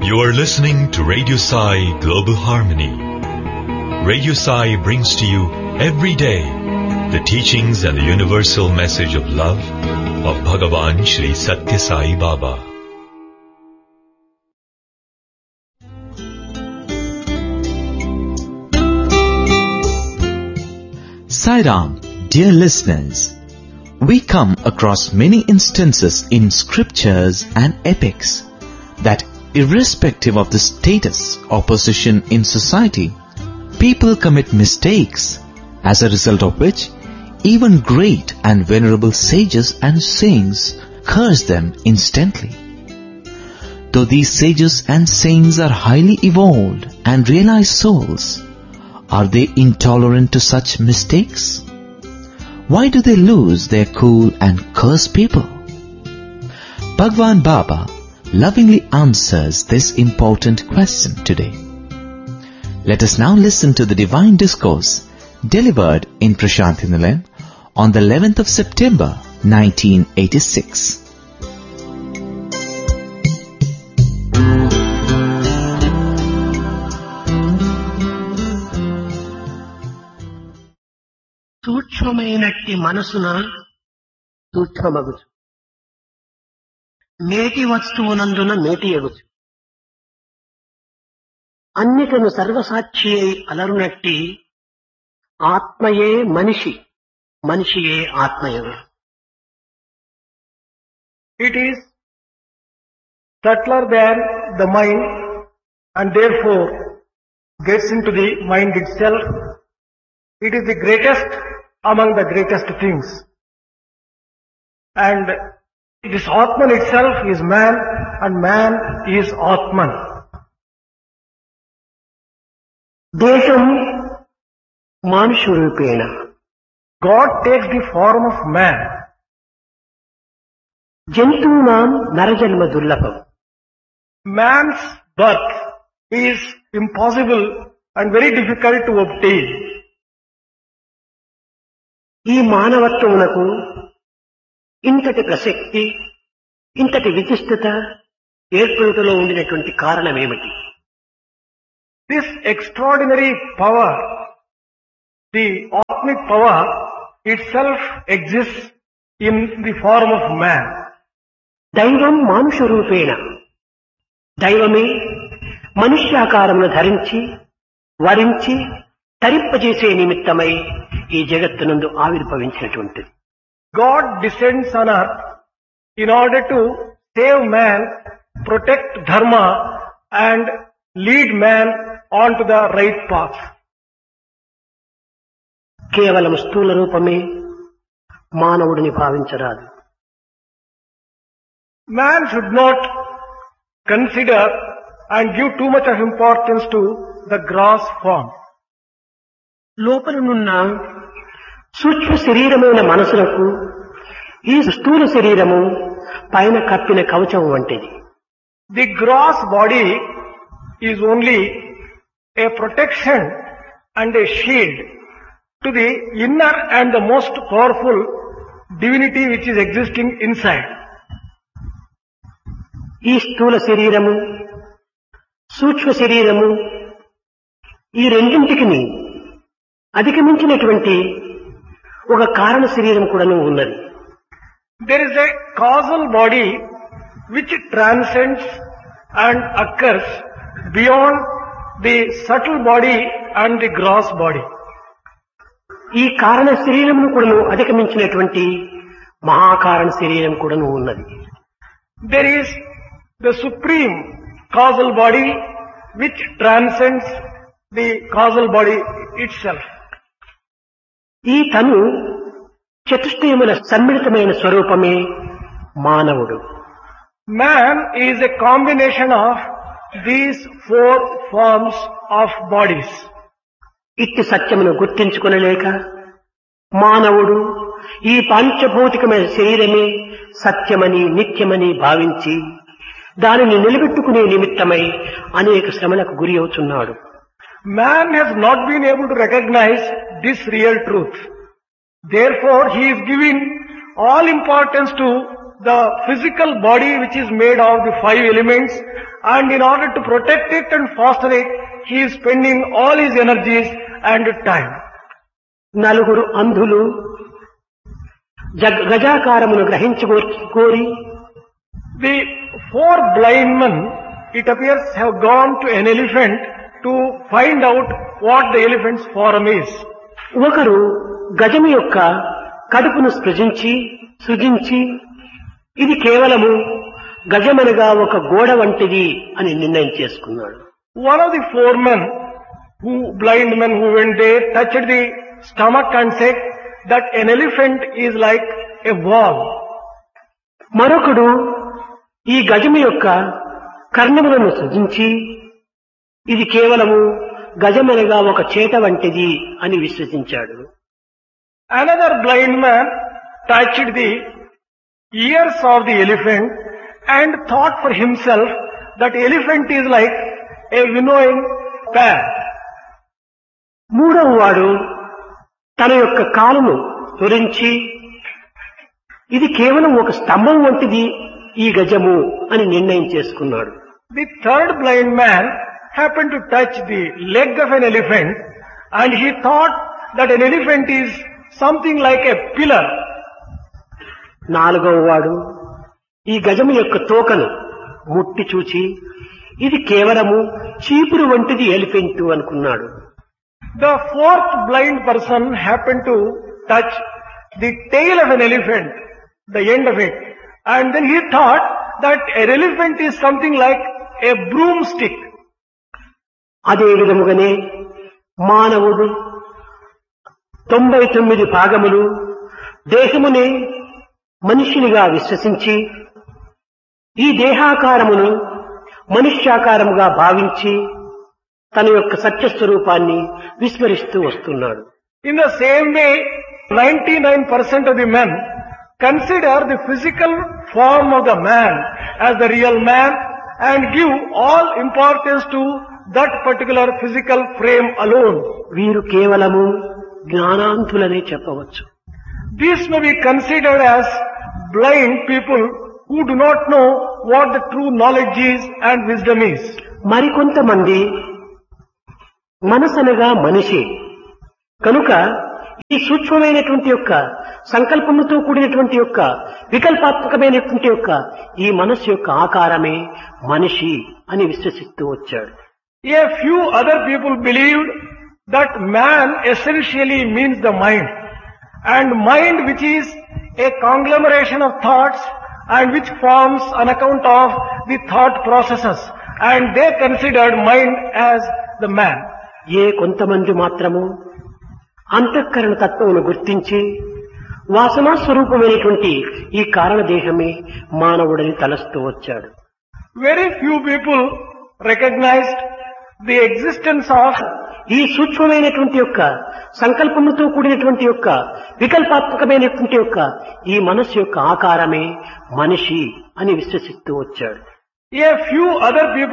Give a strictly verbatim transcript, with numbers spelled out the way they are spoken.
You are listening to Radio Sai Global Harmony. Radio Sai brings to you every day the teachings and the universal message of love of Bhagavan Shri Satya Sai Baba. Sai Ram, dear listeners, we come across many instances in scriptures and epics that irrespective of the status or position in society, people commit mistakes, as a result of which even great and venerable sages and saints curse them instantly. Though these sages and saints are highly evolved and realized souls, are they intolerant to such mistakes? Why do they lose their cool and curse people? Bhagwan Baba lovingly answers this important question today. Let us now listen to the divine discourse delivered in Prashanthi Nilayam on the eleventh of September nineteen eighty-six. సూక్ష్మమైనట్టి మనసున సూక్ష్మమగుచు, మేటి వస్తువునందున మేటి ఎగుచు, అన్నిటను సర్వసాక్షి అయి అలరునట్టి ఆత్మయే మనిషి, మనిషియే ఆత్మయగు. It is subtler than the mind and therefore gets into the mind itself. It is the greatest among the greatest things. And this Atman itself is man and man is Atman. దేశం మానుషరూపేణ, God takes the form of man. జంతువునాం నరజన్మ దుర్లభం. Man's birth is impossible and very difficult to obtain. ఈ మానవత్వమునకు ఇంతటి ప్రసక్తి, ఇంతటి విశిష్టత ఏర్పడుటలో ఉండినటువంటి కారణమేమిటి? This extraordinary power, the Atmic power itself exists in the form of man. దైవం మానుష రూపేణ, దైవమే మనుష్యాకారమును ధరించి వరించి తరింపజేసే నిమిత్తమై ఈ జగత్తునందు ఆవిర్భవించినటువంటిది. God descends on earth in order to save man, protect dharma and lead man onto the right path. కేవలం స్థూల రూపమే మానవుడిని భావించరాదు. Man should not consider and give too much of importance to the gross form. లోపలనున్న సూక్ష్మ శరీరమైన మనసులకు ఈ స్థూల శరీరము పైన కప్పిన కవచం వంటిది. The gross body is only a protection and a shield to the inner and the most powerful divinity which is existing inside. ఈ స్థూల శరీరము సూక్ష్మ శరీరము ఈ రెండింటికి అధిగమించినటువంటి ఒక కారణ శరీరం కూడాను ఉన్నది. There is a causal body which transcends and occurs beyond the subtle body and the gross body. ఈ కారణ శరీరమును కూడాను అధిగమించినటువంటి మహాకారణ శరీరం కూడాను ఉన్నది. There is the supreme causal body which transcends the causal body itself. ఈ తను చతుష్టయముల సమ్మిళితమైన స్వరూపమే మానవుడు. Man is a combination of these four forms of bodies. ఇట్టి సత్యమును గుర్తించుకొనలేక మానవుడు ఈ పంచభౌతికమైన శరీరమే సత్యమని నిత్యమని భావించి దానిని నిలబెట్టుకునే నిమిత్తమై అనేక శ్రమలకు గురి అవుతున్నాడు. Man has not been able to recognize this real truth. Therefore, he is giving all importance to the physical body which is made of the five elements and in order to protect it and foster it, he is spending all his energies and time. నలుగురు అంధులు జగ- గజాకారమును గ్రహించుకో కోరి The four blind men, it appears, have gone to an elephant to find out what the elephant's form is. ఒకరు గజము యొక్క కడుపును సృజించి సృజించి ఇది కేవలము గజమనగా ఒక గోడ వంటిది అని నిర్ణయం చేసుకున్నాడు. One of the four men, who blind men who went there, touched the stomach and said that an elephant is like a wall. మరొకడు ఈ గజము యొక్క కర్ణములను సృజించి ఇది కేవలము గజమనగా ఒక చేట వంటిది అని విశ్వసించాడు. Another blind man touched the ears of the elephant and thought for himself that elephant is like a winnowing pan. మూడవ వాడు తన యొక్క కాలును తురించి ఇది కేవలం ఒక స్తంభం వంటిది ఈ గజము అని నిర్ణయం చేసుకున్నాడు. The third blind man happened to touch the leg of an elephant and he thought that an elephant is something like a pillar. నాలుగవ వాడు ఈ గజము యొక్క తోకను ముట్టి చూచి ఇది కేవలము చీపురు వంటిది ఎలిఫెంట్ అనుకున్నాడు. The fourth blind person happened to touch the tail of an elephant, the end of it, and then he thought that an elephant is something like a broomstick. అదే విధముగానే మానవుడు తొంభై తొమ్మిది భాగములు దేహమునే మనిషినిగా విశ్వసించి ఈ దేహాకారమును మనుష్యాకారముగా భావించి తన యొక్క సత్యస్వరూపాన్ని విస్మరిస్తూ వస్తున్నాడు. In the same way, ninety-nine percent of the men consider the physical form of the man as the real man and give all importance to that particular physical frame alone. వీరు కేవలము జ్ఞానాంతులనే చెప్పవచ్చు. These may be considered as blind people who do not know what the true knowledge is and wisdom is. మరికొంతమంది మనసనగా మనిషి కనుక ఈ సూక్ష్మమైనటువంటి యొక్క సంకల్పముతో కూడినటువంటి యొక్క వికల్పాత్మకమైనటువంటి యొక్క ఈ మనస్సు యొక్క ఆకారమే మనిషి అని విశ్వసిస్తూ వచ్చాడు. A few other people believed that man essentially means the mind, and mind which is a conglomeration of thoughts and which forms on account of the thought processes, and they considered mind as the man. ఏ కొంతమంది మాత్రము అంతఃకరణ తత్వమును గుర్తించి వాసనా స్వరూపమైనటువంటి ఈ కారణదేహమే మానవుడని తలస్తూ వచ్చాడు. Very few people recognized the existence of ఈ సూక్ష్మమైనటువంటి యొక్క సంకల్పముతో కూడినటువంటి యొక్క వికల్పాత్మకమైనటువంటి యొక్క ఈ మనస్సు యొక్క ఆకారమే మనిషి అని విశ్వసిస్తూ వచ్చాడు. a few other people